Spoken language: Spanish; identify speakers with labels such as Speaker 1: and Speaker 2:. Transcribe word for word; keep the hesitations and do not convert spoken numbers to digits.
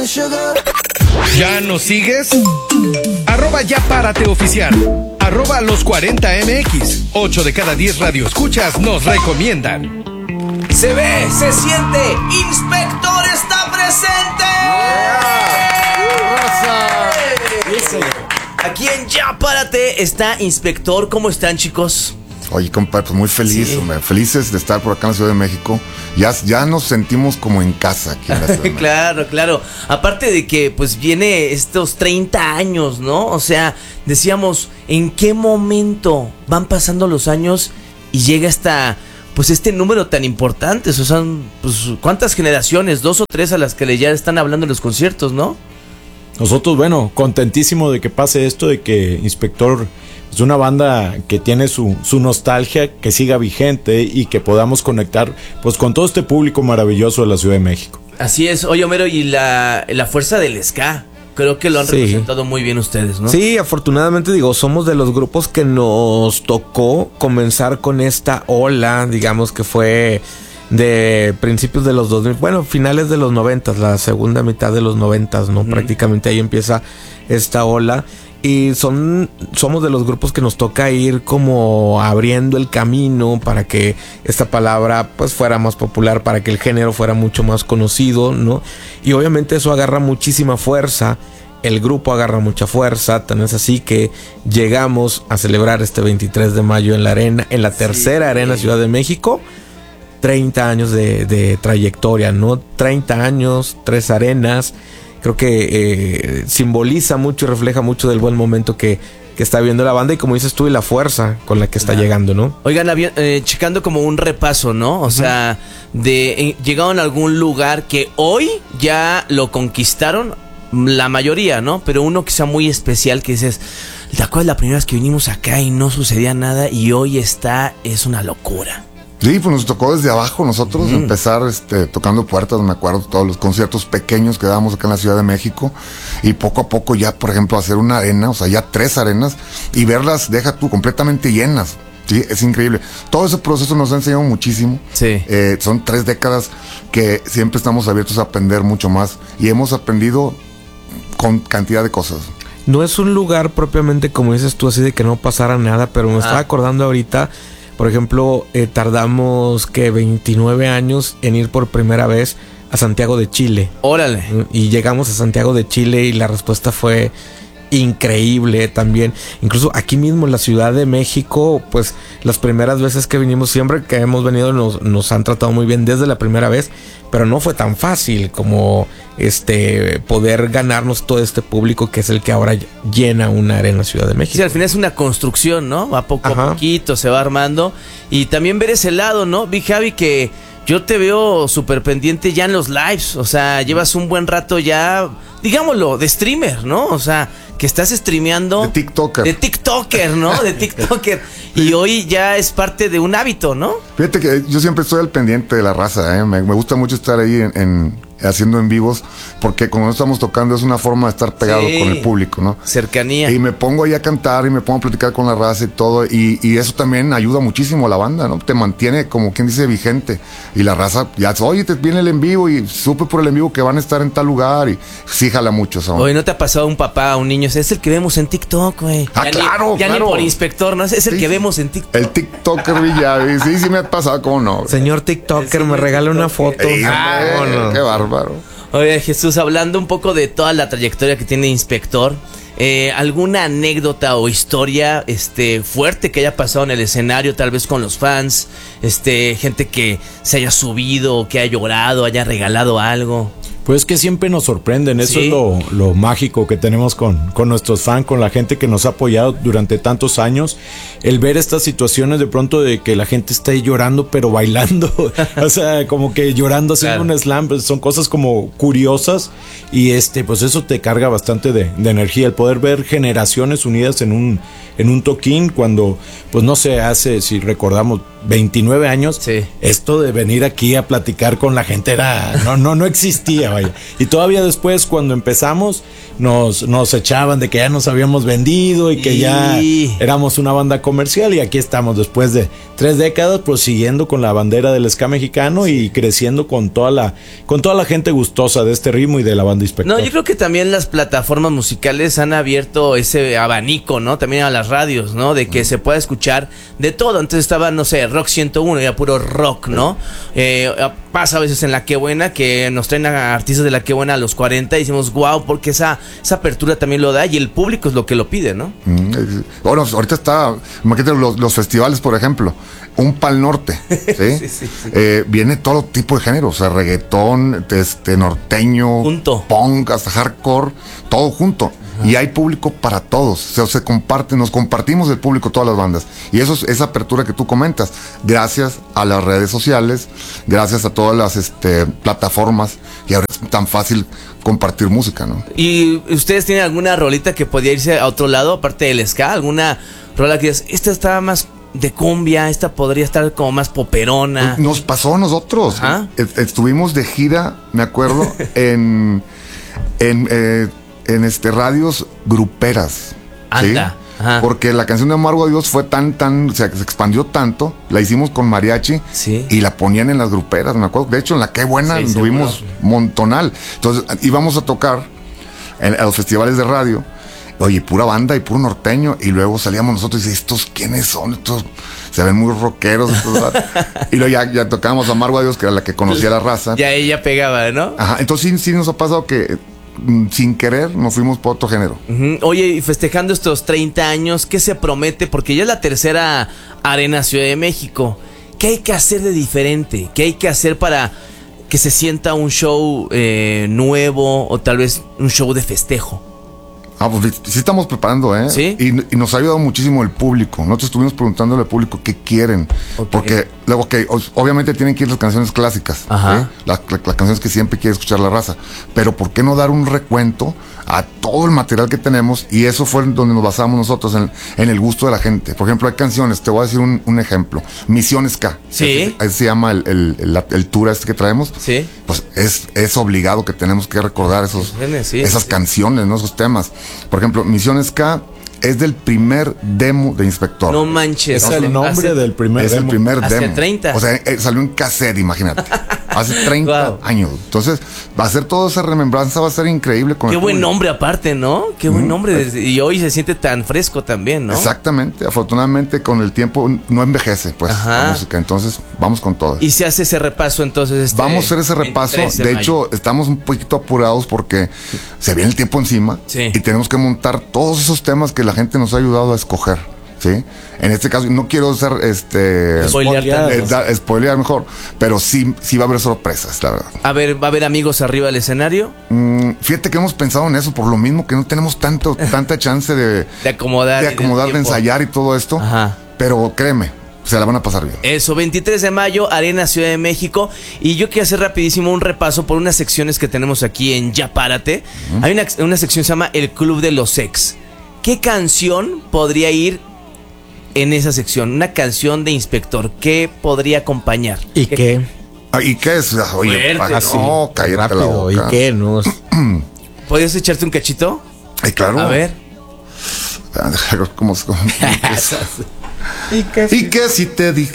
Speaker 1: ¿Ya nos sigues? Arroba ya párate oficial. Arroba los cuarenta M X. ocho de cada diez radioescuchas nos recomiendan.
Speaker 2: Se ve, se siente, Inspector está presente. Aquí en Ya Párate está Inspector. ¿Cómo están, chicos?
Speaker 3: Oye, compadre, pues muy feliz, sí. hombre, felices de estar por acá en la Ciudad de México. Ya, ya nos sentimos como en casa aquí en la Ciudad de México.
Speaker 2: Claro, claro. Aparte de que pues viene estos treinta años, ¿no? O sea, decíamos, ¿en qué momento van pasando los años y llega esta, pues este número tan importante? O sea, pues, ¿cuántas generaciones? Dos o tres a las que le ya están hablando en los conciertos, ¿no?
Speaker 4: Nosotros, bueno, contentísimo de que pase esto, de que Inspector es una banda que tiene su, su nostalgia, que siga vigente y que podamos conectar pues con todo este público maravilloso de la Ciudad de México.
Speaker 2: Así es. Oye, Homero, y la, la fuerza del ska, creo que lo han sí. representado muy bien ustedes, ¿no?
Speaker 5: Sí, afortunadamente, digo, somos de los grupos que nos tocó comenzar con esta ola, digamos que fue de principios de los dos mil, bueno, finales de los noventas, la segunda mitad de los noventas, ¿no? Mm. Prácticamente ahí empieza esta ola. Y son somos de los grupos que nos toca ir como abriendo el camino para que esta palabra pues fuera más popular, para que el género fuera mucho más conocido, ¿no? Y obviamente eso agarra muchísima fuerza, el grupo agarra mucha fuerza, tan es así que llegamos a celebrar este veintitrés de mayo en la arena, en la tercera sí. arena Ciudad de México, treinta años de, de trayectoria, ¿no? treinta años, tres arenas. Creo que eh, simboliza mucho y refleja mucho del buen momento que, que está viviendo la banda y, como dices tú, y la fuerza con la que está claro. llegando, ¿no?
Speaker 2: Oigan, eh, checando como un repaso, ¿no? O uh-huh. sea, de eh, llegaron a algún lugar que hoy ya lo conquistaron, la mayoría, ¿no? Pero uno que sea muy especial, que dices, ¿te acuerdas la primera vez que vinimos acá y no sucedía nada y hoy está, es una locura?
Speaker 3: Sí, pues nos tocó desde abajo nosotros mm. empezar este, tocando puertas, me acuerdo, todos los conciertos pequeños que dábamos acá en la Ciudad de México, y poco a poco ya, por ejemplo, hacer una arena, o sea, ya tres arenas, y verlas, deja tú, completamente llenas. Sí, es increíble. Todo ese proceso nos ha enseñado muchísimo.
Speaker 2: Sí.
Speaker 3: Eh, son tres décadas que siempre estamos abiertos a aprender mucho más, y hemos aprendido con cantidad de cosas.
Speaker 5: No es un lugar propiamente, como dices tú, así de que no pasara nada, pero me ah. estaba acordando ahorita. Por ejemplo, eh, tardamos que veintinueve años en ir por primera vez a Santiago de Chile.
Speaker 2: Órale.
Speaker 5: Y llegamos a Santiago de Chile y la respuesta fue increíble también. Incluso aquí mismo en la Ciudad de México, pues las primeras veces que vinimos, siempre que hemos venido nos, nos han tratado muy bien desde la primera vez, pero no fue tan fácil como este poder ganarnos todo este público que es el que ahora llena una arena Ciudad de México.
Speaker 2: Sí, al final es una construcción, ¿no? Va poco Ajá. a poquito, se va armando. Y también ver ese lado, ¿no? Vi, Javi, que yo te veo súper pendiente ya en los lives. O sea, llevas un buen rato ya, digámoslo, de streamer, ¿no? O sea, que estás streameando.
Speaker 3: De TikToker.
Speaker 2: De TikToker, ¿no? De TikToker. Y hoy ya es parte de un hábito, ¿no?
Speaker 3: Fíjate que yo siempre estoy al pendiente de la raza, ¿eh? Me, me gusta mucho estar ahí en, en haciendo en vivos, porque como no estamos tocando es una forma de estar pegado sí. con el público, ¿no?
Speaker 2: Cercanía.
Speaker 3: Y me pongo ahí a cantar y me pongo a platicar con la raza y todo, y, y eso también ayuda muchísimo a la banda, ¿no? Te mantiene, como quien dice, vigente. Y la raza, ya, oye, te viene el en vivo y supe por el en vivo que van a estar en tal lugar, y sí jala mucho. ¿Sabes?
Speaker 2: Oye, ¿no te ha pasado un papá, un niño? Es el que vemos en TikTok, güey.
Speaker 3: Ah,
Speaker 2: ya
Speaker 3: claro,
Speaker 2: ni, ya
Speaker 3: claro.
Speaker 2: ni por Inspector, ¿no? Es el
Speaker 3: sí,
Speaker 2: que vemos en TikTok.
Speaker 3: El TikToker Villavi, sí, sí me ha pasado, ¿cómo no?
Speaker 5: Señor TikToker, me regala una foto.
Speaker 3: Ey, ah, no. Qué bárbaro.
Speaker 2: Oye, Jesús, hablando un poco de toda la trayectoria que tiene Inspector, eh, ¿alguna anécdota o historia este, fuerte que haya pasado en el escenario, tal vez con los fans? Este, gente que se haya subido, que haya llorado, haya regalado algo.
Speaker 4: Pues que siempre nos sorprenden, eso ¿Sí? es lo, lo mágico que tenemos con, con nuestros fans, con la gente que nos ha apoyado durante tantos años, el ver estas situaciones de pronto de que la gente está ahí llorando pero bailando, o sea, como que llorando haciendo claro. un slam, pues son cosas como curiosas y este, pues eso te carga bastante de, de energía, el poder ver generaciones unidas en un, en un toquín cuando, pues no se hace, si recordamos, veintinueve años,
Speaker 2: Sí.
Speaker 4: esto de venir aquí a platicar con la gente era, no, no, no existía, vaya. Y todavía después, cuando empezamos, nos, nos echaban de que ya nos habíamos vendido y que
Speaker 2: Y-
Speaker 4: ya éramos una banda comercial, y aquí estamos después de tres décadas prosiguiendo con la bandera del ska mexicano y creciendo con toda la, con toda la gente gustosa de este ritmo y de la banda Inspector.
Speaker 2: No, yo creo que también las plataformas musicales han abierto ese abanico, ¿no? También a las radios, ¿no? De que se pueda escuchar de todo. Antes estaba, no sé, Rock ciento uno, era puro rock, ¿no? Eh, pasa a veces en La Qué Buena que nos traen a artistas de La Qué Buena a los cuarenta y decimos, wow, porque esa, esa apertura también lo da y el público es lo que lo pide, ¿no?
Speaker 3: Mm, eh, Bueno, ahorita está, imagínate los, los festivales, por ejemplo, un Pal Norte, ¿sí?
Speaker 2: Sí, sí, sí.
Speaker 3: Eh, viene todo tipo de géneros, o sea, reggaetón, este, norteño,
Speaker 2: Junto.
Speaker 3: punk, hasta hardcore, todo junto. Y hay público para todos, o sea, se comparte, nos compartimos el público, todas las bandas. Y eso es esa apertura que tú comentas, gracias a las redes sociales, gracias a todas las este, plataformas, y ahora es tan fácil compartir música, ¿no?
Speaker 2: ¿Y ustedes tienen alguna rolita que podía irse a otro lado, aparte del ska? ¿Alguna rola que digas, esta está más de cumbia, esta podría estar como más poperona?
Speaker 3: Nos pasó a nosotros.
Speaker 2: Ajá.
Speaker 3: Est- Estuvimos de gira, me acuerdo, en, en, eh, en este radios gruperas. ¿sí?
Speaker 2: Anda, ajá.
Speaker 3: Porque la canción de Amargo Adiós fue tan, tan, o sea, se expandió tanto, la hicimos con mariachi
Speaker 2: Sí.
Speaker 3: y la ponían en las gruperas, me acuerdo. De hecho, en La Qué Buena
Speaker 2: Sí,
Speaker 3: tuvimos
Speaker 2: seguro.
Speaker 3: montonal. Entonces íbamos a tocar en, a los festivales de radio. Oye, pura banda y puro norteño. Y luego salíamos nosotros y decíamos, ¿estos quiénes son? Estos se ven muy rockeros. Estos, ¿verdad? Y luego ya, ya tocábamos Amargo Adiós, que era la que conocía la raza.
Speaker 2: Ya ella pegaba, ¿no?
Speaker 3: Ajá, entonces sí, sí nos ha pasado que mm, sin querer nos fuimos por otro género.
Speaker 2: Ujú. Oye, y festejando estos treinta años, ¿qué se promete? Porque ya es la tercera Arena Ciudad de México. ¿Qué hay que hacer de diferente? ¿Qué hay que hacer para que se sienta un show eh, nuevo o tal vez un show de festejo?
Speaker 3: Ah, pues sí estamos preparando, ¿eh?
Speaker 2: ¿Sí?
Speaker 3: Y, y nos ha ayudado muchísimo el público. Nosotros estuvimos preguntándole al público qué quieren.
Speaker 2: Ok.
Speaker 3: Porque, luego, que obviamente tienen que ir las canciones clásicas.
Speaker 2: Ajá.
Speaker 3: ¿sí? Las, la- las canciones que siempre quiere escuchar la raza. Pero, ¿por qué no dar un recuento a todo el material que tenemos? Y eso fue donde nos basamos nosotros, en, en el gusto de la gente. Por ejemplo, hay canciones, te voy a decir un, un ejemplo. Misión Ska.
Speaker 2: Sí.
Speaker 3: Así se llama el, el, el, el tour este que traemos.
Speaker 2: Sí.
Speaker 3: Pues es, es obligado que tenemos que recordar esos,
Speaker 2: Sí,
Speaker 3: esas
Speaker 2: sí.
Speaker 3: canciones, ¿no? Esos temas. Por ejemplo, Misión Ska es del primer demo de Inspector.
Speaker 2: No manches.
Speaker 4: Es el nombre
Speaker 2: Hace-
Speaker 4: del primer
Speaker 3: es el
Speaker 4: demo.
Speaker 3: primer
Speaker 2: Hace
Speaker 3: demo.
Speaker 2: treinta.
Speaker 3: O sea, eh, salió en cassette, imagínate. Hace treinta
Speaker 2: Wow.
Speaker 3: años. Entonces, va a ser toda esa remembranza, va a ser increíble. Con
Speaker 2: Qué
Speaker 3: el
Speaker 2: buen
Speaker 3: público.
Speaker 2: nombre aparte, ¿no? Qué buen nombre. desde- Y hoy se siente tan fresco también, ¿no?
Speaker 3: Exactamente. Afortunadamente, con el tiempo no envejece, pues,
Speaker 2: Ajá.
Speaker 3: la música. Entonces, vamos con todo.
Speaker 2: Y se hace ese repaso entonces. Este
Speaker 3: Vamos a hacer ese repaso.
Speaker 2: veintitrés
Speaker 3: De
Speaker 2: mayo.
Speaker 3: hecho, estamos un poquito apurados porque se viene el tiempo encima
Speaker 2: Sí.
Speaker 3: y tenemos que montar todos esos temas que la gente nos ha ayudado a escoger. ¿Sí? En este caso, no quiero ser este
Speaker 2: Spoilear tanto.
Speaker 3: eh, da- spoilear mejor, pero sí, sí va a haber sorpresas, la verdad.
Speaker 2: A ver, ¿va a haber amigos arriba del escenario?
Speaker 3: Mm, fíjate que hemos pensado en eso, por lo mismo que no tenemos tanto, tanta chance de,
Speaker 2: De acomodar.
Speaker 3: de
Speaker 2: el
Speaker 3: acomodar, de
Speaker 2: tiempo.
Speaker 3: ensayar y todo esto.
Speaker 2: Ajá.
Speaker 3: Pero créeme, se la van a pasar bien.
Speaker 2: Eso, veintitrés de mayo, Arena Ciudad de México. Y yo quiero hacer rapidísimo un repaso por unas secciones que tenemos aquí en Ya Párate. Hay una, una sección que se llama El Club de los Ex. ¿Qué canción podría ir en esa sección? Una canción de Inspector. ¿Qué podría acompañar?
Speaker 5: ¿Y qué?
Speaker 3: Ah, ¿Y qué es? Ah, Oye,
Speaker 2: Fuerte,
Speaker 3: pa-
Speaker 2: sí.
Speaker 3: no, cállate la
Speaker 5: Rápido. ¿Y
Speaker 3: boca.
Speaker 5: qué? No.
Speaker 2: ¿Podrías echarte un cachito?
Speaker 3: Ay, claro.
Speaker 2: A ver.
Speaker 3: ¿Cómo, cómo-
Speaker 5: ¿Y qué?
Speaker 3: ¿Y qué si te dije